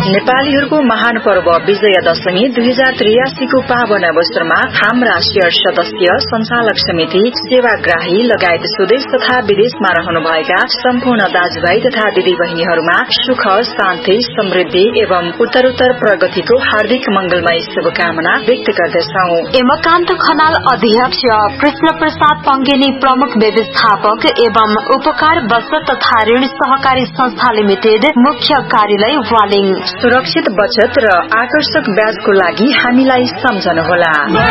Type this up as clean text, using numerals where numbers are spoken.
नेपालीहरूको महान पर्व विजया दशमी 2083 को पावन अवसरमा हाम्रा शेयर सदस्य, संचालक समिति, सेवाग्राही लगायत स्वदेश तथा विदेशमा रहनुभएका सम्पूर्ण दाजुभाइ तथा दिदी बहिनीहरूमा सुख, शान्ति, समृद्धि एवं उत्तरोत्तर प्रगतिको हार्दिक मंगलमय शुभकामना व्यक्त गर्दछौं। हेमकान्त खनाल अध्यक्ष, कृष्ण प्रसाद पंगेनी प्रमुख व्यवस्थापक एवं उपकार बचत तथा ऋण सहकारी संस्था लिमिटेड, मुख्य कार्यालय वालिङ। सुरक्षित बचत र आकर्षक ब्याजको लागि हामीलाई सम्झनुहोला।